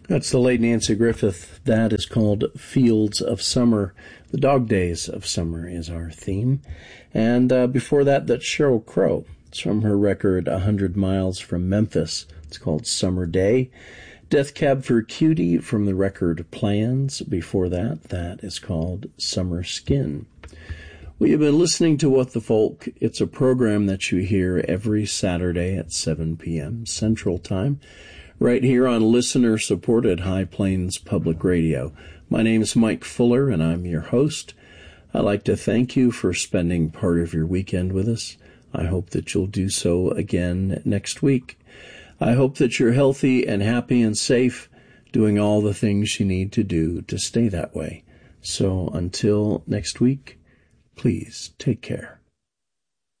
That's the late Nancy Griffith. That is called Fields of Summer. The Dog Days of Summer is our theme. And before that, that's Sheryl Crow. It's from her record 100 Miles from Memphis. It's called Summer Day. Death Cab for Cutie from the record Plans. Before that, that is called Summer Skin. We have been listening to What the Folk. It's a program that you hear every Saturday at 7 p.m. Central Time, right here on listener-supported High Plains Public Radio. My name is Mike Fuller, and I'm your host. I'd like to thank you for spending part of your weekend with us. I hope that you'll do so again next week. I hope that you're healthy and happy and safe, doing all the things you need to do to stay that way. So until next week, please take care.